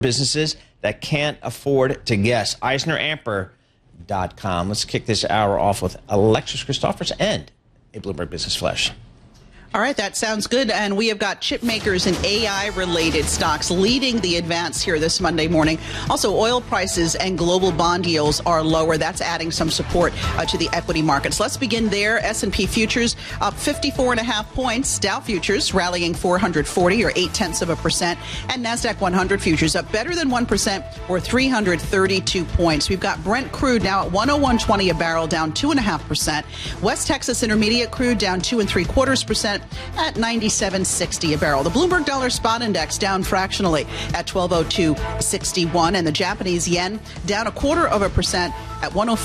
businesses that can't afford to guess. EisnerAmper.com. Let's kick this hour off with Alexis Christophers and a Bloomberg Business Flash. All right, that sounds good. And we have got chip makers and AI-related stocks leading the advance here this Monday morning. Also, oil prices and global bond yields are lower. That's adding some support to the equity markets. Let's begin there. S&P futures up 54.5 points. Dow futures rallying 440 or 0.8%. And NASDAQ 100 futures up better than 1% or 332 points. We've got Brent crude now at 101.20 a barrel, down 2.5%. West Texas Intermediate crude down 2.75%. at 97.60 a barrel. The Bloomberg Dollar Spot Index down fractionally at 1202.61, and the Japanese yen down 0.25% at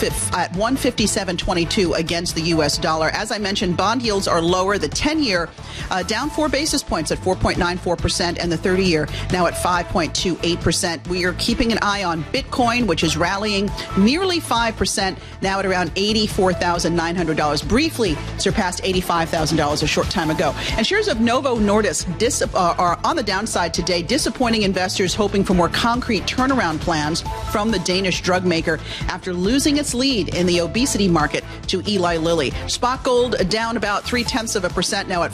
157.22 against the U.S. dollar. As I mentioned, bond yields are lower. The 10-year down 4 basis points at 4.94%, and the 30-year now at 5.28%. We are keeping an eye on Bitcoin, which is rallying nearly 5%, now at around $84,900. Briefly surpassed $85,000 a short time ago. And shares of Novo Nordisk are on the downside today, disappointing investors hoping for more concrete turnaround plans from the Danish drug maker after losing its lead in the obesity market to Eli Lilly. Spot gold down about 0.3%, now at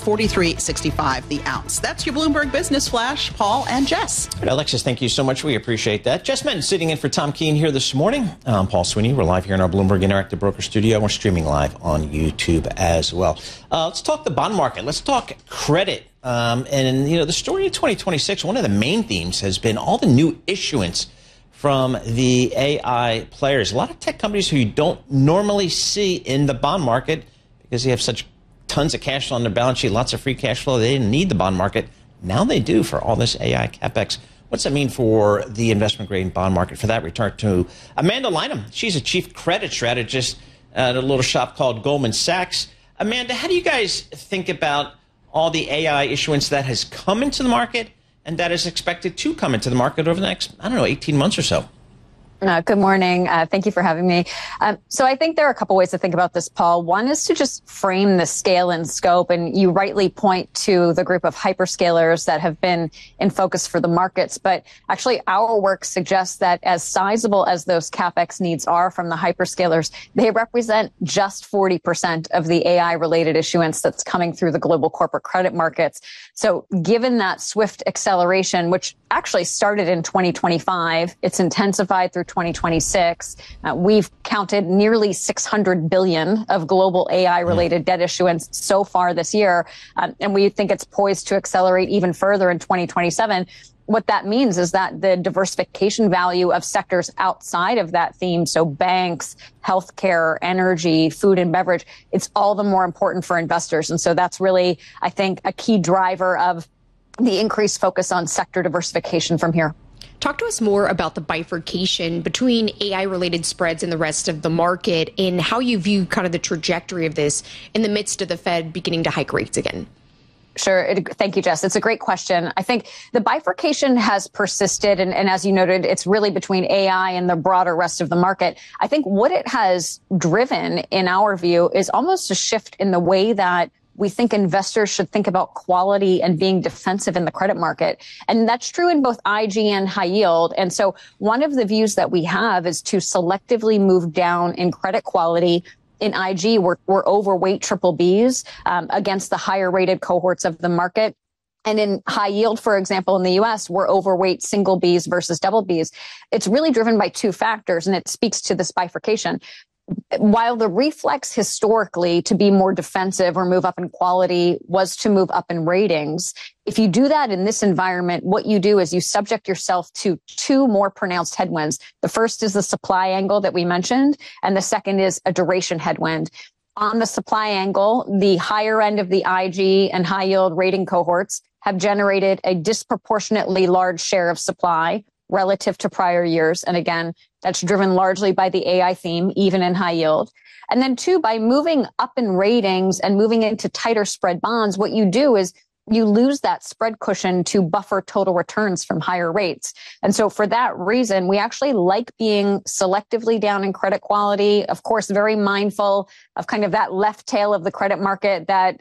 43.65 the ounce. That's your Bloomberg Business Flash. Paul and Jess. Alexis, thank you so much. We appreciate that. Jess Menton sitting in for Tom Keene here this morning. I'm Paul Sweeney. We're live here in our Bloomberg Interactive Broker Studio. We're streaming live on YouTube as well. Let's talk the bond market. Let's talk credit. And, you know, the story of 2026, one of the main themes has been all the new issuance from the AI players. A lot of tech companies who you don't normally see in the bond market because they have such tons of cash on their balance sheet, lots of free cash flow. They didn't need the bond market. Now they do for all this AI capex. What's that mean for the investment grade bond market? For that, return to Amanda Lynham. She's a chief credit strategist at a little shop called Goldman Sachs. Amanda, how do you guys think about all the AI issuance that has come into the market and that is expected to come into the market over the next, 18 months or so? Good morning. Thank you for having me. So I think there are a couple ways to think about this, Paul. One is to just frame the scale and scope. And you rightly point to the group of hyperscalers that have been in focus for the markets. But actually, our work suggests that as sizable as those CapEx needs are from the hyperscalers, they represent just 40% of the AI-related issuance that's coming through the global corporate credit markets. So given that swift acceleration, which actually started in 2025, it's intensified through 2026. We've counted nearly $600 billion of global AI-related debt issuance so far this year, and we think it's poised to accelerate even further in 2027. What that means is that the diversification value of sectors outside of that theme, so banks, healthcare, energy, food and beverage, it's all the more important for investors. And so that's really, I think, a key driver of the increased focus on sector diversification from here. Talk to us more about the bifurcation between AI-related spreads and the rest of the market and how you view kind of the trajectory of this in the midst of the Fed beginning to hike rates again. Sure. Thank you, Jess. It's a great question. I think the bifurcation has persisted. And as you noted, it's really between AI and the broader rest of the market. I think what it has driven, in our view, is almost a shift in the way that we think investors should think about quality and being defensive in the credit market. And that's true in both IG and high yield. And so one of the views that we have is to selectively move down in credit quality. In IG, we're overweight triple Bs against the higher rated cohorts of the market. And in high yield, for example, in the U.S., we're overweight single Bs versus double Bs. It's really driven by two factors, and it speaks to this bifurcation. While the reflex historically to be more defensive or move up in quality was to move up in ratings, if you do that in this environment, what you do is you subject yourself to two more pronounced headwinds. The first is the supply angle that we mentioned, and the second is a duration headwind. On the supply angle, the higher end of the IG and high yield rating cohorts have generated a disproportionately large share of supply relative to prior years. And again, that's driven largely by the AI theme, even in high yield. And then two, by moving up in ratings and moving into tighter spread bonds, what you do is you lose that spread cushion to buffer total returns from higher rates. And so for that reason, we actually like being selectively down in credit quality, of course, very mindful of kind of that left tail of the credit market that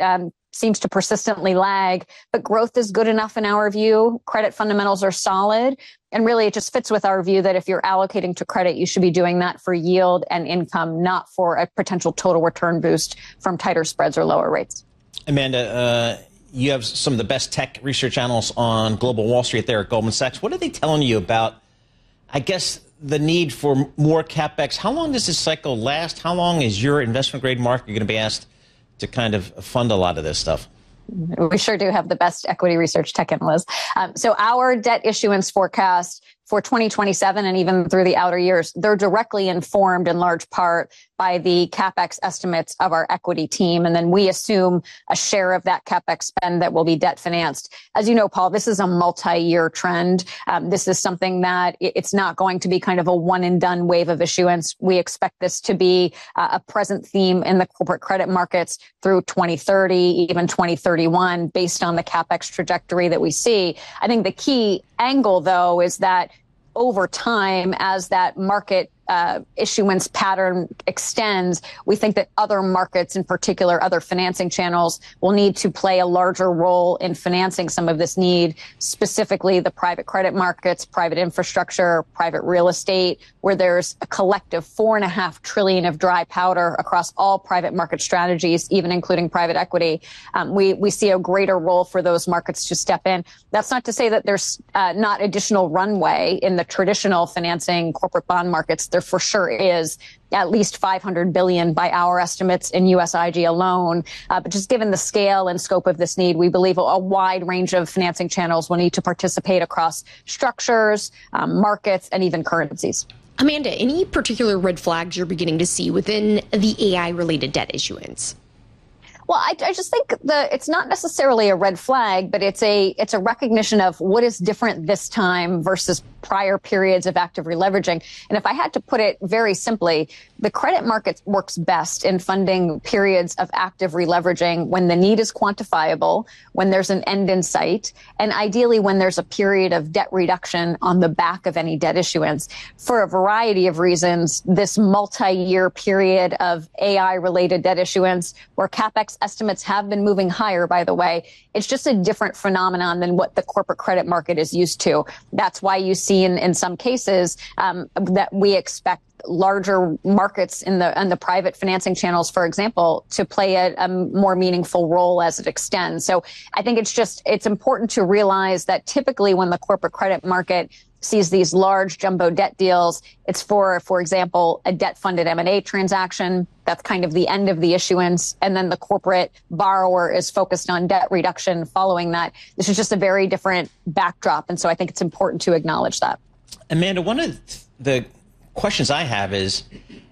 seems to persistently lag, but growth is good enough in our view. Credit fundamentals are solid. And really, it just fits with our view that if you're allocating to credit, you should be doing that for yield and income, not for a potential total return boost from tighter spreads or lower rates. Amanda, you have some of the best tech research analysts on Global Wall Street there at Goldman Sachs. What are they telling you about, I guess, the need for more CapEx? How long does this cycle last? How long is your investment grade market going to be asked to kind of fund a lot of this stuff? We sure do have the best equity research tech analysts. So our debt issuance forecast for 2027 and even through the outer years, they're directly informed in large part by the CapEx estimates of our equity team. And then we assume a share of that CapEx spend that will be debt financed. As you know, Paul, this is a multi-year trend. This is something that it's not going to be kind of a one and done wave of issuance. We expect this to be a present theme in the corporate credit markets through 2030, even 2031, based on the CapEx trajectory that we see. I think the key angle, though, is that over time, as that market issuance pattern extends, we think that other markets, in particular other financing channels, will need to play a larger role in financing some of this need, specifically the private credit markets, private infrastructure, private real estate, where there's a collective $4.5 trillion of dry powder across all private market strategies, even including private equity. We see a greater role for those markets to step in. That's not to say that there's not additional runway in the traditional financing corporate bond markets. There for sure is at least $500 billion by our estimates in US IG alone. But just given the scale and scope of this need, we believe a wide range of financing channels will need to participate across structures, markets, and even currencies. Amanda, any particular red flags you're beginning to see within the AI-related debt issuance? Well, I just think it's not necessarily a red flag, but it's a recognition of what is different this time versus prior periods of active releveraging. And if I had to put it very simply, the credit market works best in funding periods of active releveraging when the need is quantifiable, when there's an end in sight, and ideally when there's a period of debt reduction on the back of any debt issuance. For a variety of reasons, this multi-year period of AI-related debt issuance, where CapEx estimates have been moving higher, by the way, it's just a different phenomenon than what the corporate credit market is used to. That's why you see in some cases that we expect larger markets in the private financing channels, for example, to play a more meaningful role as it extends. So I think it's important to realize that typically when the corporate credit market sees these large jumbo debt deals, it's for example, a debt-funded M&A transaction. That's kind of the end of the issuance. And then the corporate borrower is focused on debt reduction following that. This is just a very different backdrop. And so I think it's important to acknowledge that. Amanda, one of the questions I have is,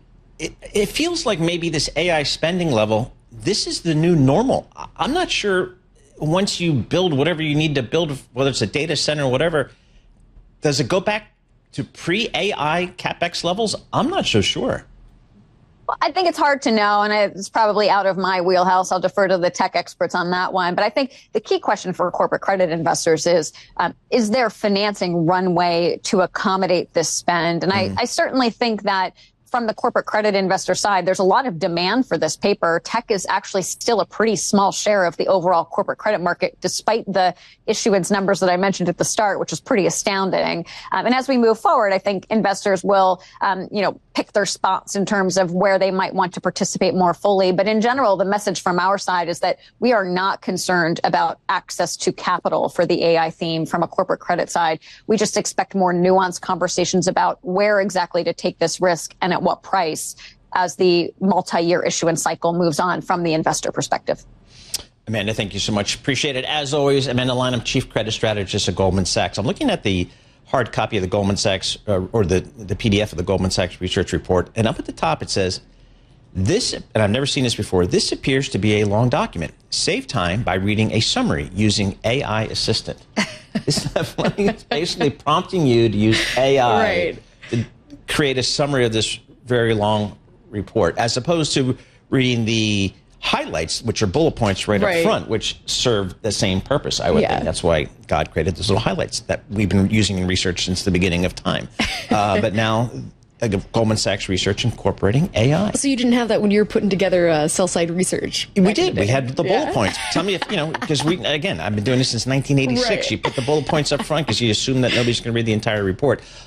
it feels like maybe this AI spending level, this is the new normal. I'm not sure once you build whatever you need to build, whether it's a data center or whatever, does it go back to pre-AI CapEx levels? I'm not so sure. Well, I think it's hard to know, and it's probably out of my wheelhouse. I'll defer to the tech experts on that one. But I think the key question for corporate credit investors is there financing runway to accommodate this spend? And I certainly think that from the corporate credit investor side, there's a lot of demand for this paper. Tech is actually still a pretty small share of the overall corporate credit market, despite the issuance numbers that I mentioned at the start, which is pretty astounding. And as we move forward, I think investors will, pick their spots in terms of where they might want to participate more fully. But in general, the message from our side is that we are not concerned about access to capital for the AI theme from a corporate credit side. We just expect more nuanced conversations about where exactly to take this risk and at what price as the multi-year issuance cycle moves on from the investor perspective. Amanda, thank you so much. Appreciate it. As always, Amanda Lynham, Chief Credit Strategist at Goldman Sachs. I'm looking at the hard copy of the Goldman Sachs, or the PDF of the Goldman Sachs research report. And up at the top, it says, this, and I've never seen this before, this appears to be a long document. Save time by reading a summary using AI Assistant. Isn't that funny? It's basically prompting you to use AI to create a summary of this very long report, as opposed to reading the highlights, which are bullet points right up front, which serve the same purpose, I would think. That's why God created those little highlights that we've been using in research since the beginning of time. But now Goldman Sachs Research incorporating AI. So you didn't have that when you were putting together sell-side research? We did. We had the bullet points. Tell me if, because again, I've been doing this since 1986. Right. You put the bullet points up front because you assume that nobody's going to read the entire report.